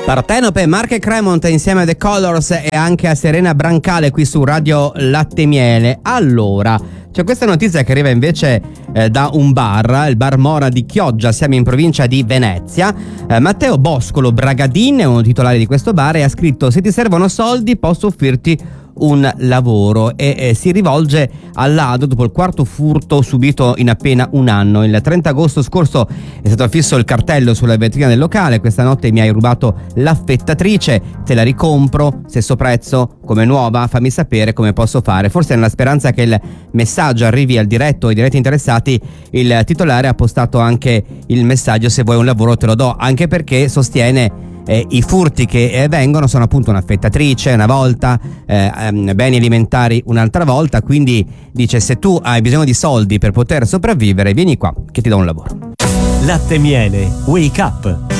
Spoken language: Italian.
Partenope, Mark e Cremont insieme a The Colors e anche a Serena Brancale qui su Radio Latte Miele. Allora, c'è questa notizia che arriva invece da un bar, il bar Mora di Chioggia, siamo in provincia di Venezia. Matteo Boscolo Bragadin è uno titolare di questo bar e ha scritto: se ti servono soldi posso offrirti un lavoro, e si rivolge al ladro dopo il quarto furto subito in appena un anno. Il 30 agosto scorso è stato affisso il cartello sulla vetrina del locale: questa notte mi hai rubato l'affettatrice, te la ricompro, stesso prezzo, come nuova, fammi sapere come posso fare. Forse nella speranza che il messaggio arrivi al diretto ai diretti interessati, il titolare ha postato anche il messaggio: se vuoi un lavoro te lo do, anche perché sostiene i furti che vengono sono appunto un'affettatrice una volta, beni alimentari un'altra volta, quindi dice: se tu hai bisogno di soldi per poter sopravvivere, vieni qua che ti do un lavoro. Latte Miele, Wake Up.